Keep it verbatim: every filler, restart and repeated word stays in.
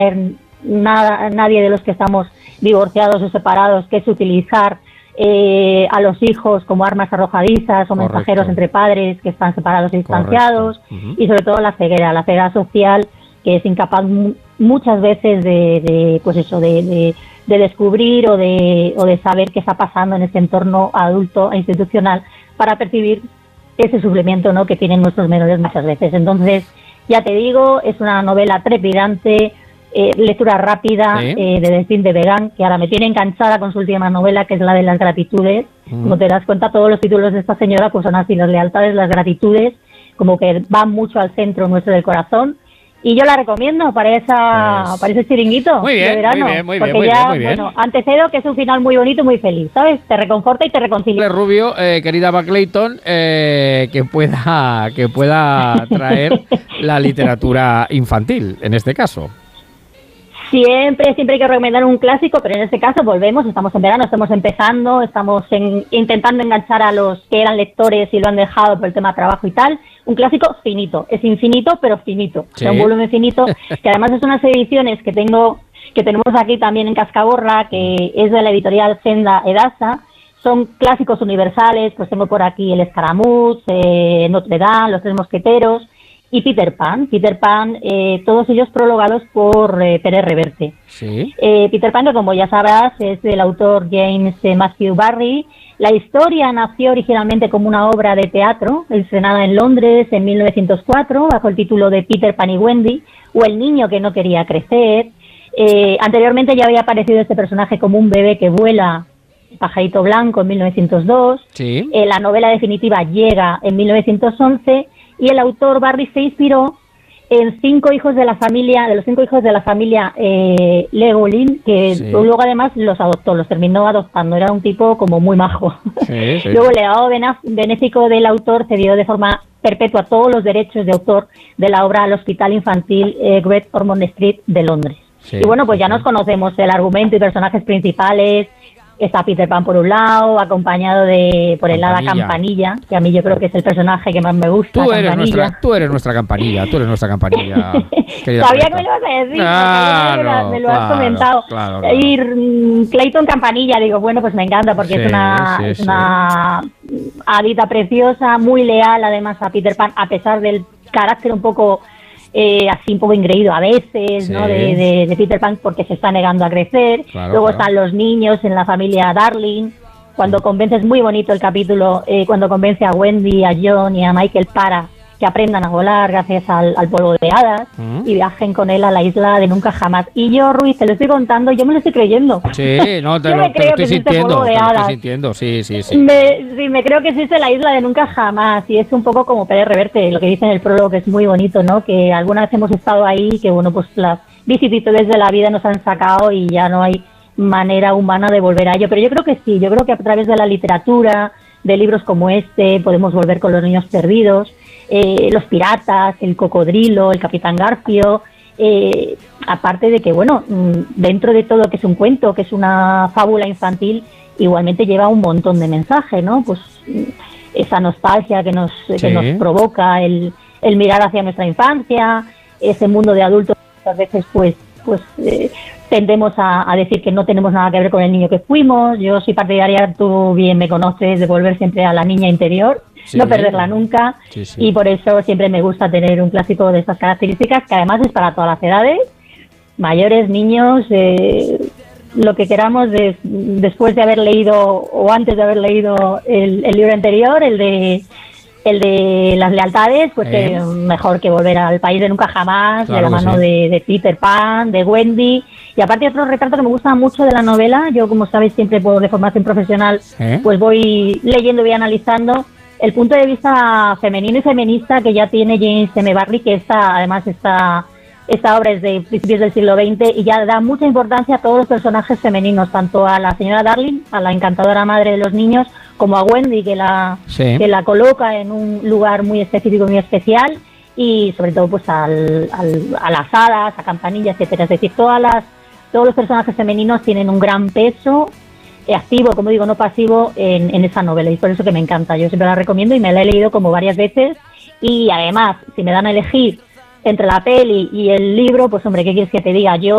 nada, nadie de los que estamos divorciados o separados, que es utilizar eh, a los hijos como armas arrojadizas o Correcto. mensajeros entre padres que están separados y distanciados. Uh-huh. Y sobre todo la ceguera, la ceguera social, que es incapaz muchas veces de, de pues eso, de, de, de descubrir o de, o de saber qué está pasando en este entorno adulto e institucional para percibir ese sufrimiento, ¿no?, que tienen nuestros menores muchas veces. Entonces, ya te digo, es una novela trepidante, eh, lectura rápida, ¿sí?, eh, de Delphine de Vigan, que ahora me tiene enganchada con su última novela, que es la de las gratitudes. Mm. Como te das cuenta, todos los títulos de esta señora pues son así: las lealtades, las gratitudes, como que van mucho al centro nuestro del corazón. Y yo la recomiendo para esa pues, para ese chiringuito muy bien, de verano. Muy bien, muy porque bien, muy ya, bien, muy bien. Bueno, antecedo que es un final muy bonito y muy feliz, ¿sabes? Te reconforta y te reconcilia. Rubio, eh, querida Baclayton, eh, que pueda que pueda traer la literatura infantil, en este caso. Siempre, siempre hay que recomendar un clásico, pero en este caso volvemos, estamos en verano, estamos empezando, estamos en, intentando enganchar a los que eran lectores y lo han dejado por el tema de trabajo y tal. Un clásico finito, es infinito, pero finito. Sí. O sea, un volumen finito, que además es unas ediciones que tengo, que tenemos aquí también en Cascaborra, que es de la editorial Senda Edasa. Son clásicos universales, pues tengo por aquí El Escaramuz, eh, Notre Dame, Los Tres Mosqueteros y Peter Pan. Peter Pan, eh, todos ellos prologados por eh, Pérez Reverte. Sí. Eh, Peter Pan, que como ya sabrás, es del autor James eh, Matthew Barrie. La historia nació originalmente como una obra de teatro, estrenada en Londres en mil novecientos cuatro, bajo el título de Peter Pan y Wendy, o El niño que no quería crecer. Eh, anteriormente ya había aparecido este personaje como un bebé que vuela, Pajarito Blanco, en mil novecientos dos. Sí. Eh, la novela definitiva llega en mil novecientos once y el autor Barrie se inspiró en cinco hijos de la familia, de los cinco hijos de la familia eh, Legolin, que sí. luego además los adoptó, los terminó adoptando. Era un tipo como muy majo. Sí, sí. Luego el legado benéfico del autor cedió de forma perpetua todos los derechos de autor de la obra al Hospital Infantil eh, Great Ormond Street de Londres. Sí, y bueno, pues ya sí. nos conocemos el argumento y personajes principales. Está Peter Pan por un lado, acompañado de por el hada Campanilla, que a mí yo creo que es el personaje que más me gusta. Tú eres nuestra, tú eres nuestra campanilla, tú eres nuestra campanilla. Sabía que me lo ibas a decir, claro, me lo, me lo claro, has comentado. Claro, claro. Y um, Clayton Campanilla, digo, bueno, pues me encanta porque sí, es una, sí, es una sí. hadita preciosa, muy leal además a Peter Pan, a pesar del carácter un poco... Eh, así un poco ingreído a veces, sí. ¿no? De, de, de Peter Pan, porque se está negando a crecer. Claro, Luego claro. están los niños en la familia Darling. Cuando convence, es muy bonito el capítulo, eh, cuando convence a Wendy, a John y a Michael para que aprendan a volar gracias al, al polvo de hadas ¿Mm? y viajen con él a la isla de Nunca Jamás. Y yo, Ruiz, te lo estoy contando, yo me lo estoy creyendo. Sí, no, te, lo, te lo estoy sintiendo, te lo estoy sintiendo, sí, sí, sí. Me, sí, me creo que existe la isla de Nunca Jamás y es un poco como Pérez Reverte, lo que dice en el prólogo, que es muy bonito, ¿no? Que alguna vez hemos estado ahí, que bueno, pues las vicisitudes de la vida nos han sacado y ya no hay manera humana de volver a ello. Pero yo creo que sí, yo creo que a través de la literatura, de libros como este, podemos volver con Los niños perdidos, eh, Los piratas, El cocodrilo, El capitán Garfio, eh, aparte de que, bueno, dentro de todo que es un cuento, que es una fábula infantil, igualmente lleva un montón de mensajes, ¿no? Pues esa nostalgia que nos, sí. que nos provoca el, el mirar hacia nuestra infancia, ese mundo de adultos que muchas veces pues, pues eh, tendemos a, a decir que no tenemos nada que ver con el niño que fuimos. Yo soy partidaria, tú bien me conoces, de volver siempre a la niña interior, sí, no perderla nunca, sí, sí. y por eso siempre me gusta tener un clásico de estas características, que además es para todas las edades, mayores, niños, eh, lo que queramos, de, después de haber leído o antes de haber leído el, el libro anterior, el de el de las lealtades, pues eh. que mejor que volver al país de Nunca Jamás, claro, de la mano sí. de, de Peter Pan, de Wendy. Y aparte otro retrato que me gusta mucho de la novela, yo como sabéis siempre por de formación profesional, ¿Eh? pues voy leyendo y voy analizando el punto de vista femenino y feminista que ya tiene James M. Barrie, que esta, además esta, esta obra es de principios del siglo veinte y ya da mucha importancia a todos los personajes femeninos, tanto a la señora Darling, a la encantadora madre de los niños, como a Wendy, que la, sí. que la coloca en un lugar muy específico, muy especial, y sobre todo pues al, al, a las hadas, a Campanilla, etcétera. Es decir, todas las, todos los personajes femeninos tienen un gran peso eh, activo, como digo, no pasivo, en, en esa novela, y por eso que me encanta. Yo siempre la recomiendo y me la he leído como varias veces, y además, si me dan a elegir entre la peli y el libro, pues hombre, ¿qué quieres que te diga? Yo